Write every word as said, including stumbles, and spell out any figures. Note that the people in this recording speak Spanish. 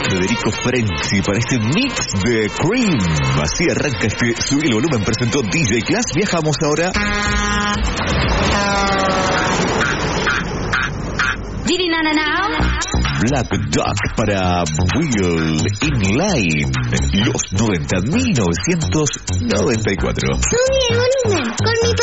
Federico Frenzi para este mix de Cream. Así arranca este Subir el Volumen, presentó D J Class. Viajamos ahora. Black Duck para Wheel in Line, los noventa, mil novecientos noventa y cuatro. Subí el volumen con mi